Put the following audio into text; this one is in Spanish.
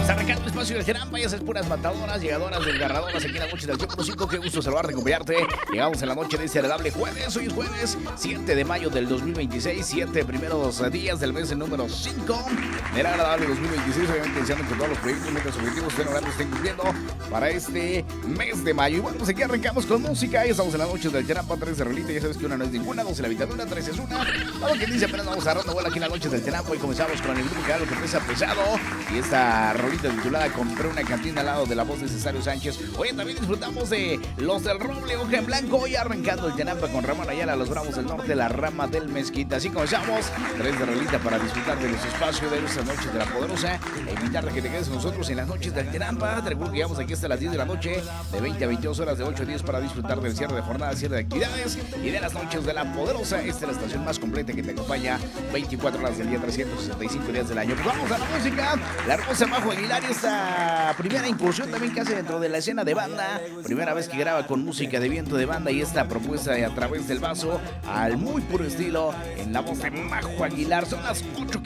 Arrancando el espacio del Terampa, ya esas puras matadoras, llegadoras, desgarradoras aquí en la noche del 105. Qué gusto saludarte, acompañarte. Llegamos en la noche de este agradable jueves. Hoy es jueves 7 de mayo del 2026, 7 primeros días del mes número 5 del agradable 2026. Obviamente deseando que todos los proyectos, metas, objetivos estén logrando, estén cumpliendo para este mes de mayo. Y bueno, pues aquí arrancamos con música. Ya estamos en la noche del Terampa, 3 de relita. Ya sabes que una no es ninguna, 2 en la habitación, 3 es una. Todo lo que dice apenas vamos agarrando vuelo aquí en la noche del Terampa. Y comenzamos con el grupo que da lo que pesa pesado. Y esta rolita titulada Compré una cantina al lado de la voz de Cesario Sánchez. Hoy también disfrutamos de Los del Roble, Hoja en Blanco. Hoy arrancando el Terampa con Ramón Ayala, Los Bravos del Norte, La Rama del Mezquita. Así comenzamos, 3 de relita para disfrutar de los espacios de nuestras noches de la Poderosa. E invitarte a que te quedes con nosotros en las noches del Terampa. Te recuerdo que llegamos aquí hasta las 10 de la noche, de 20 a 22 horas, de 8 a 10 para disfrutar del cierre de jornada, cierre de actividades y de las noches de la Poderosa. Esta es la estación más completa que te acompaña 24 horas del día, 365 días del año. Pues vamos a la música. La hermosa Majo Aguilar, esta primera incursión también que hace dentro de la escena de banda, primera vez que graba con música de viento de banda y esta propuesta a través del vaso al muy puro estilo en la voz de Majo Aguilar. Son las 8:15